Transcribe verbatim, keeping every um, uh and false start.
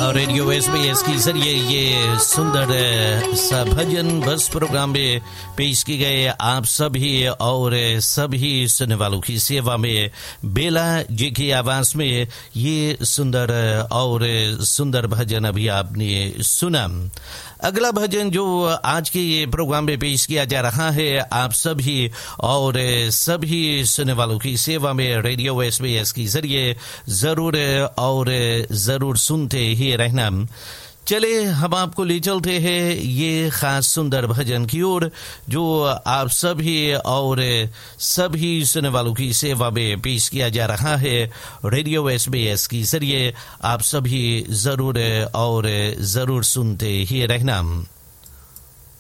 Radio SBS के जरिए ये सुंदर सा भजन बस प्रोग्राम में पेश की गए आप सभी और सभी सुनने वालों की सेवा में बेला जी की आवाज में ये सुंदर और सुंदर भजन अभी आपने सुना। अगला भजन जो आज के ये प्रोग्राम में पेश किया जा रहा है आप सभी और सभी सुनने वालों की सेवा में रेडियो एसबीएस के जरिए जरूर और जरूर सुनते ही रहना। चले हम आपको ले चलते हैं ये खास सुंदर भजन की ओर जो आप सभी और सभी सुनने वालों की सेवा में पेश किया जा रहा है रेडियो एसबीएस के जरिए। आप सभी जरूर और जरूर सुनते ही रहना।